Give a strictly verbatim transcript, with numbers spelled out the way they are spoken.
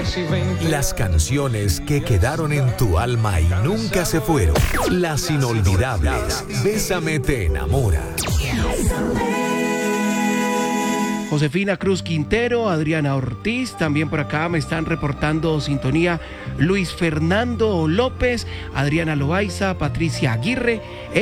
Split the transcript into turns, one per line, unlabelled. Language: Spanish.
Las canciones que quedaron en tu alma y nunca se fueron. Las inolvidables. Bésame te enamora.
Josefina Cruz Quintero, Adriana Ortiz, también por acá me están reportando sintonía Luis Fernando López, Adriana Loaiza, Patricia Aguirre.